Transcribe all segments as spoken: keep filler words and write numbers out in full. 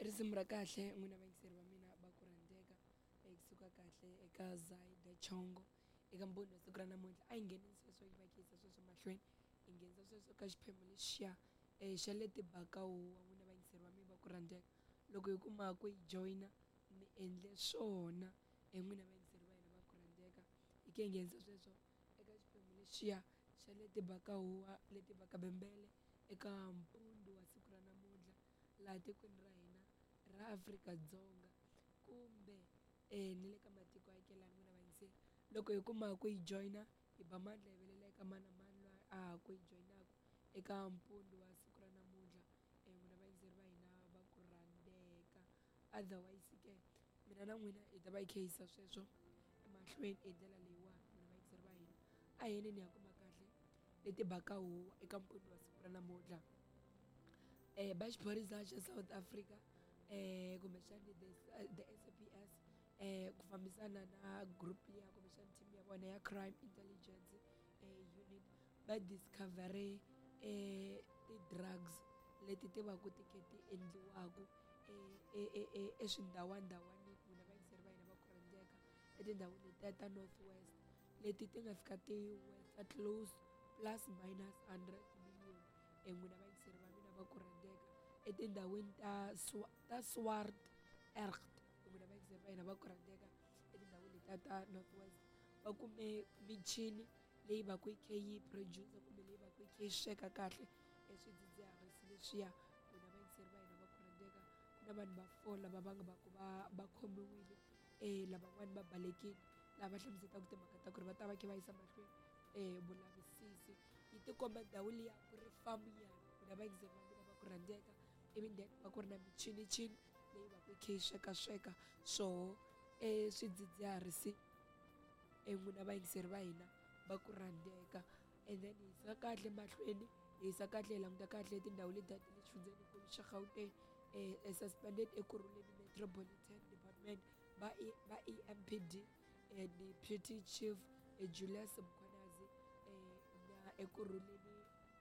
risimu ra kahle n'wina vayingiseri va mina va ku rhandzeka kusuka kahle eka Zaida Chongo eka Mbhoni wa siku ra namuntlha a hi nghenini sweswo yi va yi yisa sweswo mahlweni hi nghenisa sweswo ka xiphemu lexiya um xa le tibaka huwa n'wina vayingiseri va mina va ku rhandzeka loko hi kuma ku hi joyina mi endle swona n'wina vayingiseri va hina va ku rhandzeka hi ke hi nghenisa sweswo eka xiphemu lexiya xa le tibaka huwa leti baka bembele eka mpundzu wa siku ra namuntlha laha tikweni ra hina ra Afrika-Dzonga kumbe um ni le ka matiko ya akelani n'wina vayingiseri loko hi kuma ku hi joyina hi ba mandla hi velela eka mani na mani loyi a ha ku hi joyinaka eka mpundzu wa siku ra namuntlha um n'wina vayingiseri va hina va ku rhandzeka otherwise ke mina na n'wina hi ta va hi kha hi yisa sweswo emahlweni hi ndlela leyiwani n'wina vayingiseri va hina a hi yeni hi ya kuma kahle leti baka huwa eka mpundzu wa siku ra namuntlha um va xiphorisa xa South Africa um kumbexani the the S A P S um ku fambisana na group liya kumbexani team ya vona ya crime intelligence um unit va discover-e um ti-drugs leti ti va ku ti kha ti endliwaku eswindhawandhawanini n'wina vayingiseri va hina va ku rhandzeka etindhawini letiya ta North West leti ti nga fika ti worth close plus minus hundred million um n'wina vayingiseri va mina va ku rhandzeka etindhawini ta ta Swartberg n'wina vayingiseri va hina va ku rhandzeka etindhawini letiya ta North West va kume michini leyi va ku yi kha yi producer kumbe leyi va ku yi kha yi sweka kahle eswidzidziharisi leswiya n'wina vayingiseri va hina va ku rhandzeka ku na vanhu va four lava va nga va ku va va khomiwile um lavan'wani va balekile laha va hlamuselaka timhaka ta ku ri va ta va kha va yisa mahlweni um vulavisisi yi tikomba ndhawu liya ku ri farm yana n'wina vayingiseri va mina va ku rhandzeka ivi then va ku ri na michinichini leyi va ku yi kha yi swekasweka swoho eswidzidziharisi n'wina vayingiseri va hina va ku rhandzeka and then hi yisa kahle mahlweni hi yisa kahle hi languta kahle tindhawu letiya ta le xifundzeninkulu xa Gauteng um suspended ekurhuleni Metropolitan Department va va E M P D and Deputy Chief Julius Mkhwanazi um na ekurhuleni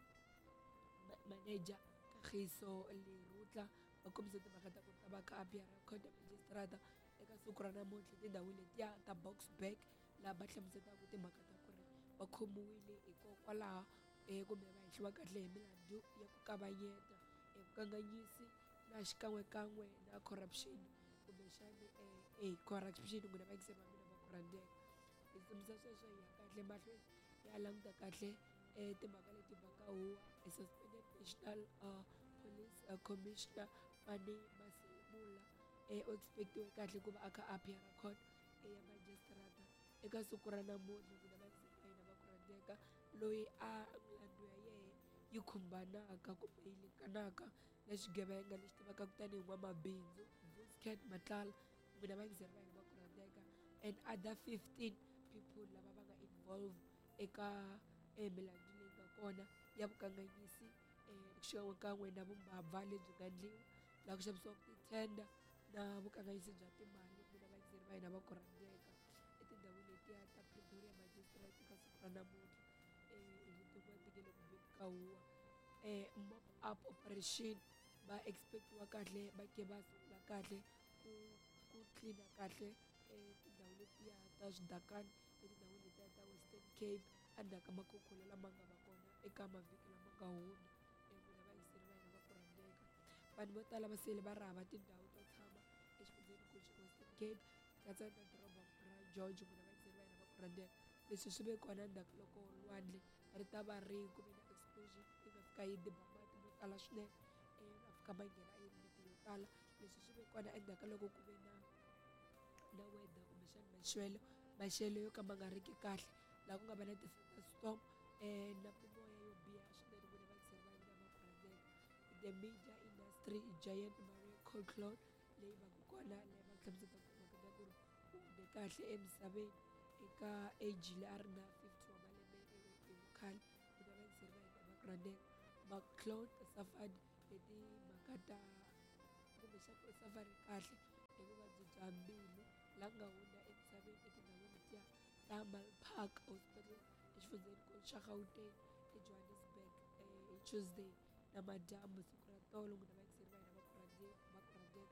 manager Kagiso Lerutla va kombise timhaka ta ku ta va kha appear-a court ya magistrata eka siku ra namuntlha tindhawini letiya ta Boksburg laha va hlamuselaka timhaka ta ku ri va khomiwile hikokwalaho um kumbe va hehliwa kahle hi milandzu ya ku kavanyeta vukanganyisi na xikan'wekan'we na corruption kumbexani um corruption n'wina vayingiseri va mina va ku rhandzeka hi simbisa sweswo hi ya kahle mahlweni ya languta kahle um timhaka leti baka huwa suspended national uh, police uh, commissioner Fanny Masemula um u expect-iwe kahle ku va a kha appear-a court ya magistrata eka siku ra namuntlha n'wina vayingiseri va hina va ku rhandzeka loyi a milandzu ya yehe yi khumbanaka kumbe yi linganaka na xigevenga lexi tivaka ku tanihi n'wamabindzu Vuskhet Matlala n'wina vayingiseri va hina va ku rhandzeka and other fifteen people lava va nga involve eka um milandzu leyi nga kona ya vukanganyisi um xikan'wekan'we na vumbabva lebyi nga endliwa laha ku xavisiwaka ti-tender na vukanganyisi bya timali n'wina vayingiseri va hina va ku rhandzeka etindhawini letiya ta Pretoria magistrate eka siku ra namuntlha um hi vutin'wana ti nge le ku beni ka huwa um mop up operation va expect-iwa kahle va ke va sungula kahle ku ku clean-a kahle um tindhawu letiya ta swidakani etindhawini letiya ta Western Cape endzhaku ka makhukhula lama nga va kona eka mavhiki lama nga hundza um n'wina vayingiseri va hina va ku rhandzeka vanhu vo tala va sele va ri hava tindhawu to tshama exifundzeninkulu xa Western Cape katsa na doroba ra George n'wina vayingiseri va hina va ku rhandzeka leswi swi ve kona endzhaku loko lwandle ri ta va ri kume na explosion yi nga fika yi diba mati mo tala swinene um ma fika ma nghena emiti yo tala leswi swi ve kona endzhaku ka loko ku ve na na weather kumbexani maxelo maxelo yo ka ma nga ri ki kahle laha ku nga va na ti-thunderstorm um na mimoya yo biha swinene n'wina vayingiseri va hina va ku rhandzeka the media industry giant Mario Coolcloud leyi va ku kona leyi va ku hlamuselaka timhaka ta ku ri u hume kahle emisaveni eka age leyi a ri na fifty wa malembe hi vukhale n'wina vayingiseri va hina va ku rhandzeka McCloud suffered hi timhaka ta kumbexani u safare kahle hi vuvabyi bya mbilu laha nga hundza emisaveni etindhawini letiya ta Malpark Hospital exifundzeninkulu xa Gauteng eJohannesburg hi Tuesday namadyambu siku ra tolo n'wina vayingiseri va hina va ku rhandzeka va ku rhandzeka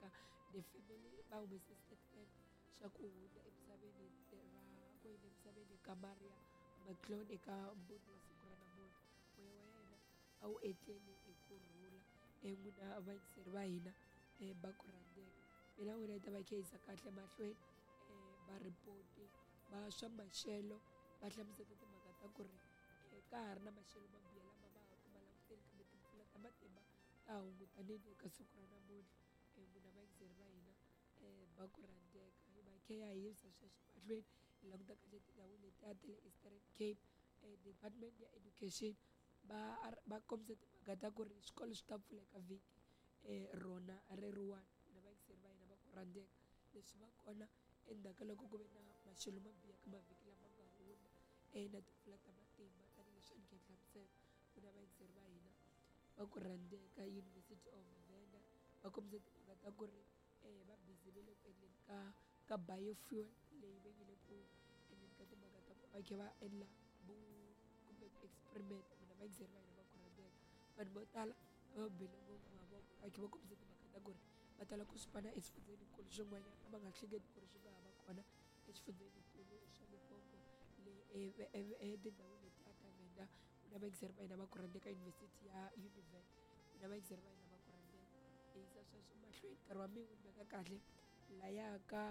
the family va humese statement xa ku hundza emisaveni ra ku yini emisaveni ka Maria McClone eka mbuti wa siku ra namuntlha moya wa yena a wu etlele hi kurhula en'wina vayingiseri va hina va ku rhandzeka mina n'wina yi ta va yi kha yisa kahle mahlweni va ripoti va swa maxelo va hlamuseta timhaka ta ku ri ka ha ri na maxelo ma biha lama va ha ku ma languteni kambe timpfula ta matimba ta hungutanini eka siku ra namuntlha n'wina vayingiseri va hina va ku rhandzeka hi va kha ya hi yisa sweswo mahlweni hi languta kahle tindhawu letiya ta le Eastern Cape department ya education va va kombisa timhaka ta ku ri swikolo swi ta pfuleka vhiki rona ri ri one na vayingiseri va hina va ku rhandzeka leswi va kona endzhaku ka loko ku ve na maxelo ma biha ka mavhiki lama nga hundza na timpfula ta matimba tanihileswi a ni kha ni hlamusela ku na vayingiseri va hina va ku rhandzeka University of Venda va kombisa timhaka ta ku ri va busy va le ku endleni ka ka biofuel leyi va nge le ku endleni ka timhaka ta ku va kha va endla vu kumbe ku experiment mina vayingiseri va hina va ku rhandzeka vanhu vo tala va bele ngopfu mavoko va kha va kombisa timhaka ta ku ri va tala ku swipana eswifundzenikulu swin'wanyana va nga hleketi ku ri swi nga ha va kona eswifundzenikulu swa Limpopo le etindhawini letiya ta Venda ku na vayingiseri va hina va ku rhandzeka University ya Univen ku na vayingiseri va hina va ku rhandzeka hi yisa sweswo mahlweni nkarhi wa mina wu ni veka kahle laya ka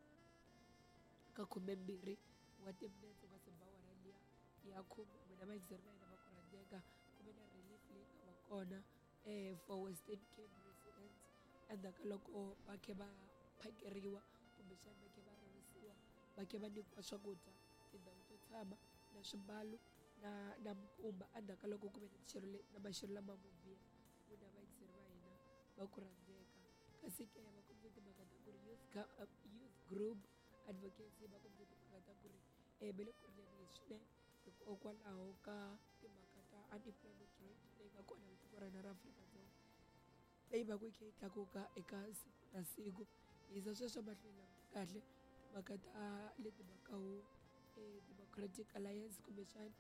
ka khumembirhi wa timinetse wa se bawara liya ya khume n'wina vayingiseri va hina va ku rhandzeka ku ve na relief leyi nga va kona for Western Cape residents endzhaku ka loko va kha va phakeriwa kumbexana va kha va rhurhisiwa va kha va nyikiwa swakudya tindhawu to tshama na swimbalo na na minkumba endzhaku ka loko ku ve na tixelo na maxelo lama mo biha n'wina vayingiseri va hina va ku rhandzeka kasi ke va kombisa timhaka ta ku ri youth youth group advocacy va kombisa timhaka ta ku ri va le ku rileni swinene hikokwalaho ka timhaka ta unemployment rate leyi nga kona hi tiko ra hina ra Afrika-Dzonga leyi va ku yi kha yi tlakuka eka siku na siku hi yisa sweswo mahlweni languta kahle timhaka ta leti mhakawu Democratic Alliance kumbexana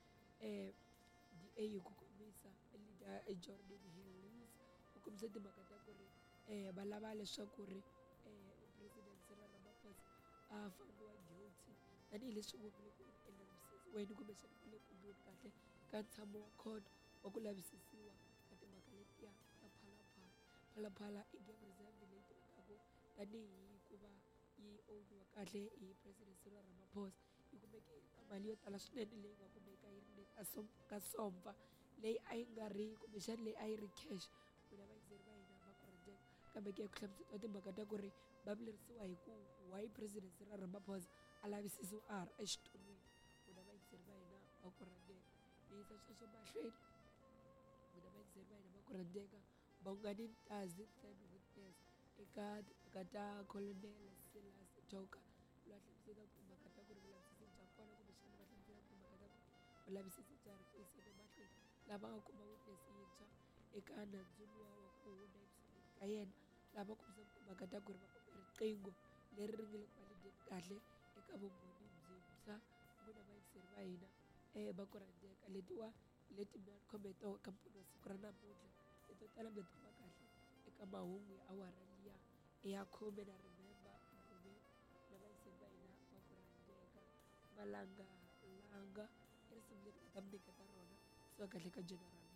D A hi ku kombisa leader Jordan Hills ku kombisa timhaka ta ku ri va lava leswaku ri president Cyril Ramaphosa a fandiwa guilty tanihileswi ku nga le ku elavisisiweni kumbexana ku le ku endliweni kahle ka ntshamo wa court wa ku lavisisiwa ka timhaka letiya ta Phalaphala Phalaphala i game reserve leyi tivekaka tanihi ku va yi owniwa kahle hi president Cyril Ramaphosa yi kumeke mali yo tala swinene leyi nga kumeka yi ri le ka somfa leyi a yi nga ri kumbexana leyi a yi ri cash n'wina vayingiseri va hina va ku rhandzeka kambe ke ku hlamusetiwa timhaka ta ku ri va vilerisiwa hi ku why president Cyril Ramaphosa a lavisisiwa a ha ri exitulwini n'wina vayingiseri va hina va ku rhandzeka hi yisa sweswo mahlweni n'wina vayingiseri va hina va ku rhandzeka va nga ni ntazi ten witness eka timhaka ta Colonel Silas Chauka loyi a hlamuselaka timhaka ta ku ri vulavisisi bya kona kumbexana va hlamuselaka timhaka ta ku vulavisisi bya ri ku yiseni emahlweni lava nga kuma witness yintshwa eka nandzu luwa wa ku hundza emisaveni ka yena lava kombisaka timhaka ta ku ri va kumbe riqingho leri ri nga le ku valideni kahle eka vumbhoni byintshwa n'wina vayingiseri va hina va ku rhandzeka letiwa leti mina ni khome toho ka mpfuno wa siku ra namuntlha leto tala mi ta kuma kahle eka mahungu ya awara liya ya khume na remember mune na vayingiseri va hina va ku rhandzeka valanga langa i risimu leri nga ta mi nyiketa rona so kahle ka general